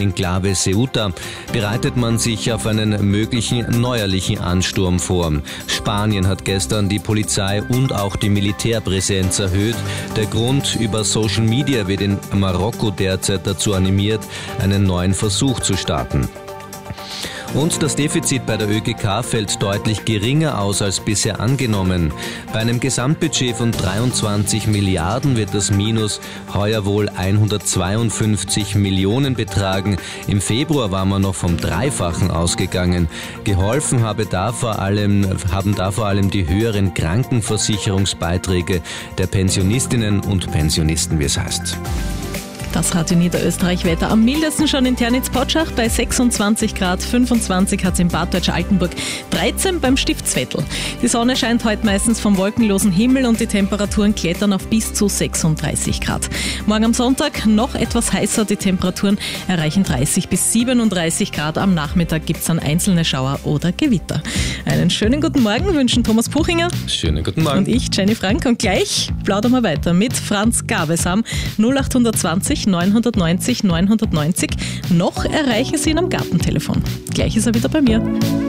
Enklave Ceuta bereitet man sich auf einen möglichen neuerlichen Ansturm vor. Spanien hat gestern die Polizei und auch die Militärpräsenz erhöht. Der Grund: über Social Media wird in Marokko derzeit dazu animiert, einen neuen Versuch zu starten. Und das Defizit bei der ÖGK fällt deutlich geringer aus als bisher angenommen. Bei einem Gesamtbudget von 23 Milliarden wird das Minus heuer wohl 152 Millionen betragen. Im Februar war man noch vom Dreifachen ausgegangen. Geholfen haben da vor allem die höheren Krankenversicherungsbeiträge der Pensionistinnen und Pensionisten, wie es heißt. Das Radio Niederösterreich Wetter. Am mildesten schon in Ternitz-Potschach bei 26 Grad, 25 hat es in Bad Deutsch-Altenburg, 13 beim Stiftsvettel. Die Sonne scheint heute meistens vom wolkenlosen Himmel und die Temperaturen klettern auf bis zu 36 Grad. Morgen am Sonntag noch etwas heißer, die Temperaturen erreichen 30 bis 37 Grad. Am Nachmittag gibt es dann einzelne Schauer oder Gewitter. Einen schönen guten Morgen wünschen Thomas Puchinger. Schönen guten Morgen. Und ich, Jenny Frank. Und gleich plaudern wir weiter mit Franz Gabesam, 0820 990 990. Noch erreichen Sie ihn am Gartentelefon. Gleich ist er wieder bei mir.